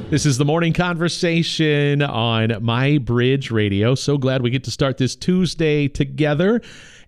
This is the morning conversation on My Bridge Radio. So glad we get to start this Tuesday together.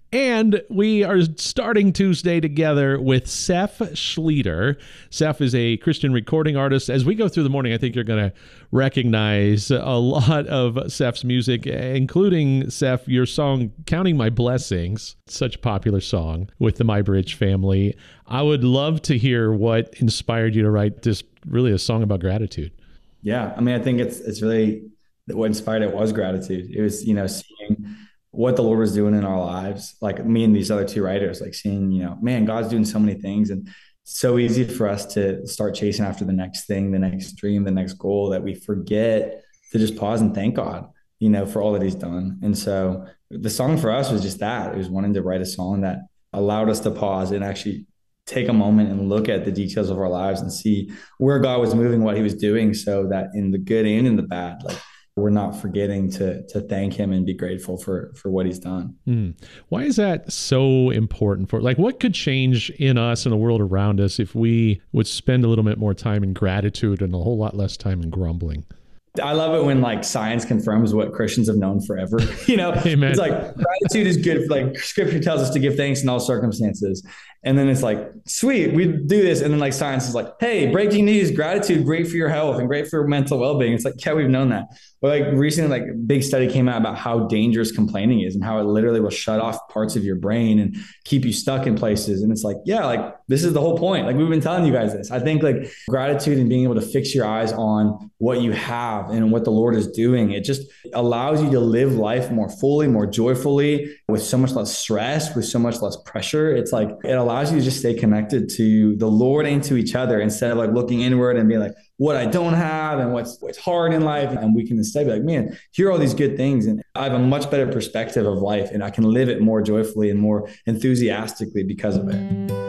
And we are starting Tuesday together with Seph Schlueter. Seph is a Christian recording artist. As we go through the morning, I think you're going to recognize a lot of Seph's music, including, Seph, your song, Counting My Blessings, such a popular song with the My Bridge family. I would love to hear what inspired you to write this, really a song about gratitude. Yeah, I mean, I think it's really what inspired it was gratitude. It was, seeing what the Lord was doing in our lives, like me and these other two writers, like seeing, man, God's doing so many things, and it's so easy for us to start chasing after the next thing, the next dream, the next goal, that we forget to just pause and thank God, for all that he's done. And so the song for us was just that. It was wanting to write a song that allowed us to pause and actually take a moment and look at the details of our lives and see where God was moving, what he was doing, so that in the good and in the bad, like, we're not forgetting to thank him and be grateful for what he's done. Why is that so important what could change in us and the world around us if we would spend a little bit more time in gratitude and a whole lot less time in grumbling? I love it when science confirms what Christians have known forever. Amen. It's like gratitude is good. Like scripture tells us to give thanks in all circumstances. And then it's like, sweet, we do this. And then science is like, hey, breaking news, gratitude, great for your health and great for your mental well-being. It's like, yeah, we've known that. But recently, a big study came out about how dangerous complaining is and how it literally will shut off parts of your brain and keep you stuck in places. And it's like, yeah, this is the whole point. We've been telling you guys this. I think gratitude and being able to fix your eyes on what you have and what the Lord is doing, it just allows you to live life more fully, more joyfully, with so much less stress, with so much less pressure. It's like, it allows you to just stay connected to the Lord and to each other instead of looking inward and being like, what I don't have and what's hard in life. And we can instead be like, man, here are all these good things. And I have a much better perspective of life and I can live it more joyfully and more enthusiastically because of it.